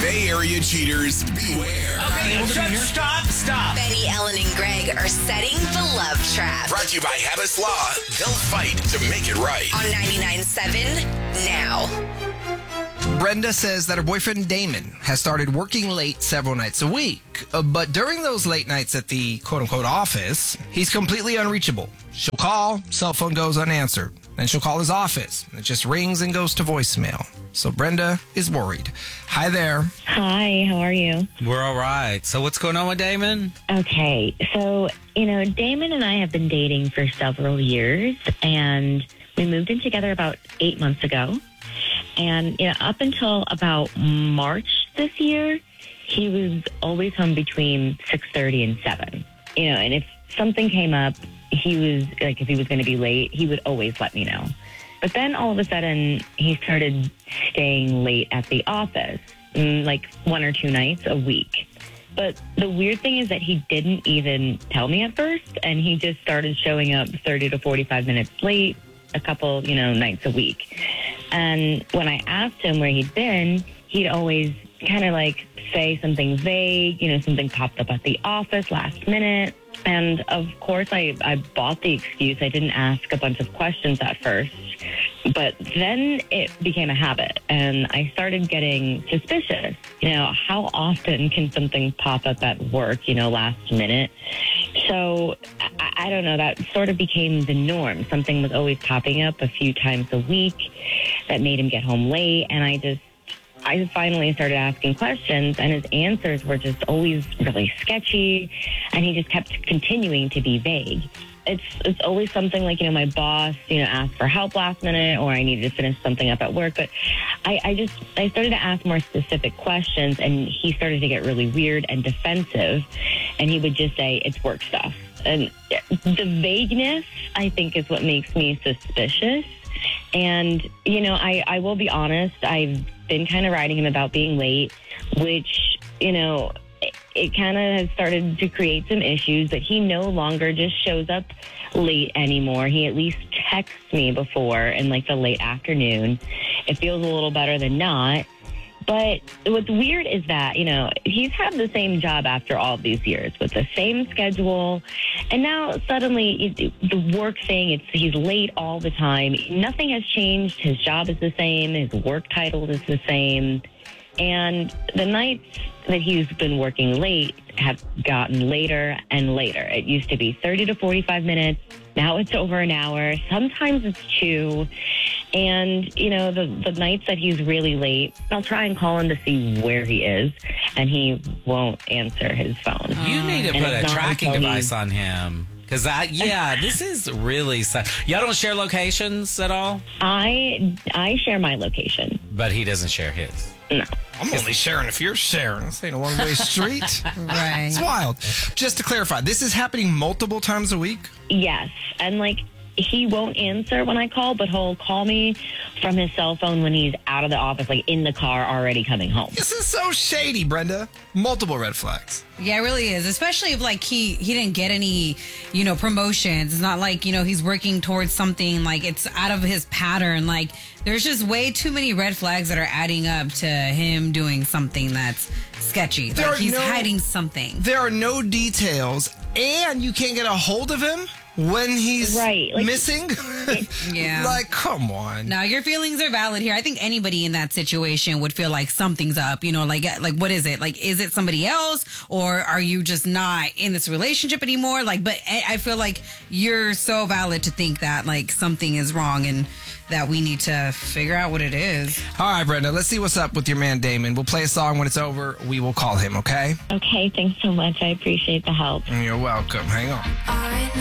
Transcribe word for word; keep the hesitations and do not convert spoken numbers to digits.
Bay Area cheaters, beware. Okay, stop, stop, stop. Benny, Ellen, and Greg are setting the love trap. Brought to you by Habits Law. They'll fight to make it right. On ninety-nine point seven now. Brenda says that her boyfriend Damon has started working late several nights a week. Uh, but during those late nights at the quote-unquote office, he's completely unreachable. She'll call, cell phone goes unanswered. Then she'll call his office. It just rings and goes to voicemail. So Brenda is worried. Hi there. Hi, how are you? We're all right. So what's going on with Damon? Okay, so, you know, Damon and I have been dating for several years, and we moved in together about eight months ago. And, you know, up until about March this year, he was always home between six thirty and seven. You know, and if something came up, he was, like, if he was going to be late, he would always let me know. But then all of a sudden, he started staying late at the office, like one or two nights a week. But the weird thing is that he didn't even tell me at first, and he just started showing up thirty to forty-five minutes late a couple, you know, nights a week. And when I asked him where he'd been, he'd always kind of like say something vague, you know, something popped up at the office last minute. And of course, I, I bought the excuse. I didn't ask a bunch of questions at first. But then it became a habit, and I started getting suspicious. You know, how often can something pop up at work, you know, last minute? So, I, I don't know, that sort of became the norm. Something was always popping up a few times a week that made him get home late, and I just I finally started asking questions, and his answers were just always really sketchy, and he just kept continuing to be vague. It's it's always something like, you know, my boss, you know, asked for help last minute, or I needed to finish something up at work. But I, I just, I started to ask more specific questions, and he started to get really weird and defensive, and he would just say, it's work stuff. And the vagueness, I think, is what makes me suspicious. And, you know, I, I will be honest, I've been kind of writing him about being late, which, you know, it, it kind of has started to create some issues, but he no longer just shows up late anymore. He at least texts me before in like the late afternoon. It feels a little better than not. But what's weird is that, you know, he's had the same job after all these years with the same schedule. And now suddenly the work thing, it's he's late all the time. Nothing has changed. His job is the same. His work title is the same. And the nights that he's been working late have gotten later and later. It used to be thirty to forty-five minutes. Now it's over an hour. Sometimes it's two. And, you know, the, the nights that he's really late, I'll try and call him to see where he is, and he won't answer his phone. You need to And put a it's not tracking until device he- on him. Because, I, yeah, this is really sad. Y'all don't share locations at all? I, I share my location. But he doesn't share his. No. I'm only sharing if you're sharing. This ain't a one-way street. Right. It's wild. Just to clarify, this is happening multiple times a week? Yes. And, like, he won't answer when I call, but he'll call me from his cell phone when he's out of the office, like in the car already coming home. This is so shady, Brenda. Multiple red flags. Yeah, it really is. Especially if like he he didn't get any, you know, promotions. It's not like, you know, he's working towards something like it's out of his pattern. Like there's just way too many red flags that are adding up to him doing something that's sketchy. There Like are he's no- hiding something. There are no details, and you can't get a hold of him when he's Right, like- missing. Yeah. Like, come on. Now your feelings are valid here. I think anybody in that situation would feel like something's up. You know, like like what is it? Like, is it somebody else, or are you just not in this relationship anymore? Like, but I I feel like you're so valid to think that like something is wrong and that we need to figure out what it is. All right, Brenda, let's see what's up with your man Damon. We'll play a song. When it's over, we will call him, okay? Okay, thanks so much. I appreciate the help. You're welcome. Hang on. I know